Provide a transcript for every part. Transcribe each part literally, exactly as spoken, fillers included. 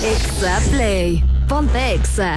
Exa Play. Ponte Exa.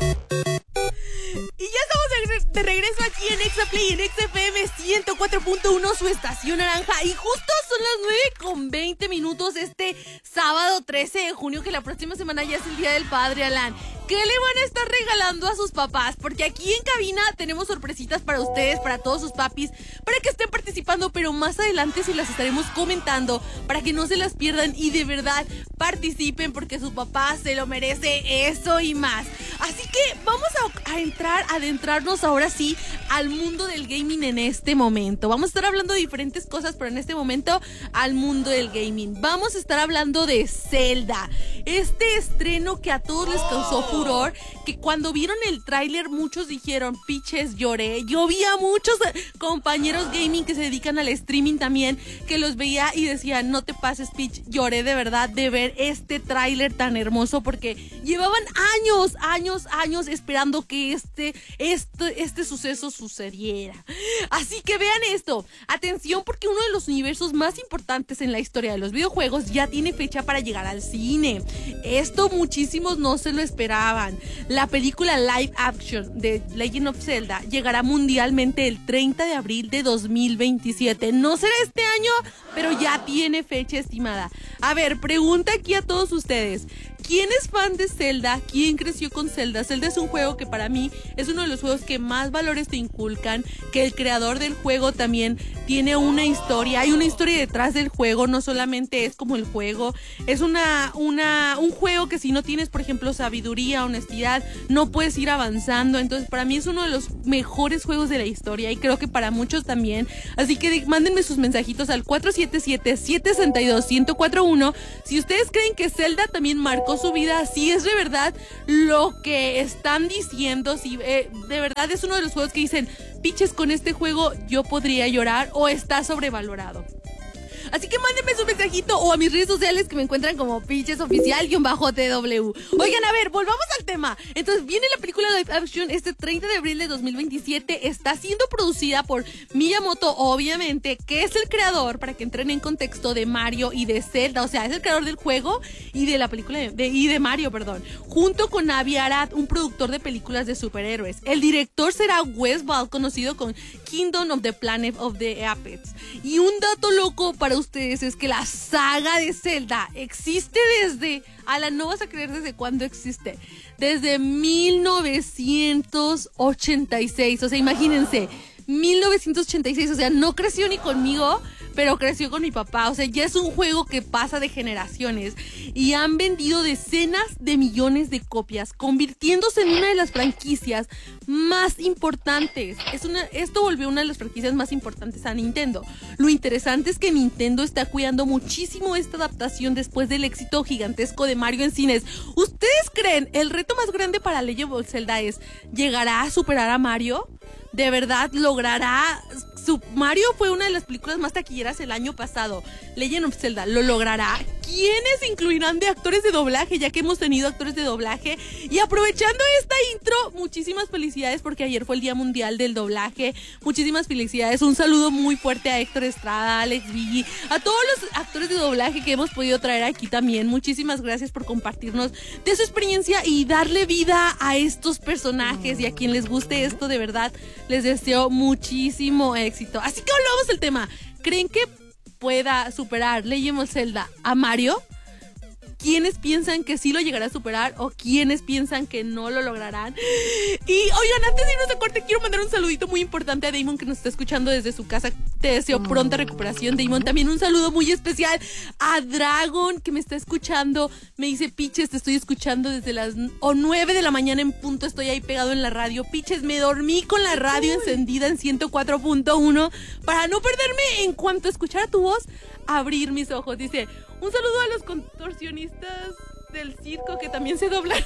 Y ya estamos de, de regreso aquí en Exa Play, en Exa F M ciento cuatro punto uno, su estación naranja. Y justo son las nueve con veinte minutos este sábado trece de junio, que la próxima semana ya es el Día del Padre, Alan. ¿Qué le van a estar regalando a sus papás? Porque aquí en cabina tenemos sorpresitas para ustedes, para todos sus papis, para que estén participando, pero más adelante sí las estaremos comentando para que no se las pierdan y de verdad participen, porque su papá se lo merece, eso y más. Así que vamos a, a entrar, a adentrarnos ahora sí al mundo del gaming en este momento. Vamos a estar hablando de diferentes cosas, pero en este momento al mundo del gaming. Vamos a estar hablando de Zelda, este estreno que a todos les causó furor, que cuando vieron el tráiler muchos dijeron, piches, lloré. Yo vi a muchos compañeros gaming que se dedican al streaming también, que los veía y decían, no te pases, pitch, lloré de verdad de ver este tráiler tan hermoso, porque llevaban años, años, años esperando que este, este, este suceso sucediera. Así que vean esto, atención, porque uno de los universos más importantes en la historia de los videojuegos ya tiene fecha para llegar al cine. Esto muchísimos no se lo esperaban. La película live action de Legend of Zelda llegará mundialmente el treinta de abril de dos mil veintisiete. No será este año, pero ya tiene fecha estimada. A ver, pregunta aquí a todos ustedes. ¿Quién es fan de Zelda? ¿Quién creció con Zelda? Zelda es un juego que para mí es uno de los juegos que más valores te inculcan, que el creador del juego también tiene una historia, hay una historia detrás del juego, no solamente es como el juego, es una, una, un juego que si no tienes, por ejemplo, sabiduría, honestidad, no puedes ir avanzando. Entonces para mí es uno de los mejores juegos de la historia y creo que para muchos también. Así que mándenme sus mensajitos al cuatro siete siete, siete seis dos, uno cero cuatro uno si ustedes creen que Zelda también marcó su vida, si es de verdad lo que están diciendo, si eh, de verdad es uno de los juegos que dicen, piches, con este juego yo podría llorar, o está sobrevalorado. Así que mándenme su mensajito o a mis redes sociales, que me encuentran como Piches Oficial bajo T W. Oigan, a ver, volvamos al tema. Entonces viene la película live action este treinta de abril de dos mil veintisiete. Está siendo producida por Miyamoto, obviamente, que es el creador, para que entren en contexto, de Mario y de Zelda. O sea, es el creador del juego y de la película de, de, y de Mario, perdón. Junto con Avi Arad, un productor de películas de superhéroes. El director será Wes Ball, conocido con Kingdom of the Planet of the Apes. Y un dato loco para ustedes es que la saga de Zelda existe desde, Alan, no vas a creer desde cuándo existe, desde mil novecientos ochenta y seis, o sea, imagínense, mil novecientos ochenta y seis, o sea, no creció ni conmigo, pero creció con mi papá. O sea, ya es un juego que pasa de generaciones y han vendido decenas de millones de copias, convirtiéndose en una de las franquicias más importantes. Es una, esto volvió una de las franquicias más importantes a Nintendo. Lo interesante es que Nintendo está cuidando muchísimo esta adaptación después del éxito gigantesco de Mario en cines. ¿Ustedes creen el reto más grande para Legend of Zelda es, ¿llegará a superar a Mario? ¿De verdad logrará? Su Mario fue una de las películas más taquilleras el año pasado. Legend of Zelda, ¿lo logrará? ¿Quiénes incluirán de actores de doblaje? Ya que hemos tenido actores de doblaje. Y aprovechando esta intro, muchísimas felicidades, porque ayer fue el Día Mundial del Doblaje. Muchísimas felicidades. Un saludo muy fuerte a Héctor Estrada, a Alex Viggi, a todos los actores de doblaje que hemos podido traer aquí también. Muchísimas gracias por compartirnos de su experiencia y darle vida a estos personajes. Y a quien les guste esto, de verdad, les deseo muchísimo éxito. Así que volvamos al tema. ¿Creen que pueda superar Legend of Zelda a Mario? ¿Quiénes piensan que sí lo llegará a superar o quiénes piensan que no lo lograrán? Y oigan, antes de irnos a corte, quiero mandar un saludito muy importante a Damon, que nos está escuchando desde su casa. Te deseo pronta recuperación, Damon. También un saludo muy especial a Dragon, que me está escuchando. Me dice, Piches, te estoy escuchando desde las o nueve de la mañana en punto. Estoy ahí pegado en la radio. Piches, me dormí con la radio encendida en ciento cuatro punto uno para no perderme, en cuanto escuchara tu voz, abrir mis ojos. Dice, un saludo a los contorsionistas del circo que también se doblan.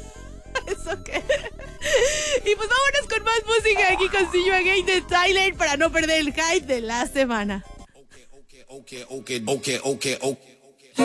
¿Eso qué? Y pues vámonos con más música aquí con See You Again de Tyler, para no perder el hype de la semana. Okay, okay, okay, okay, okay, okay, okay.